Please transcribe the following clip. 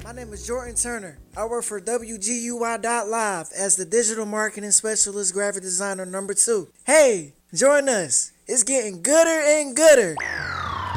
My name is Jordan Turner. I work for WGUI.live as the digital marketing specialist graphic designer number 2. Hey, join us. It's getting gooder and gooder.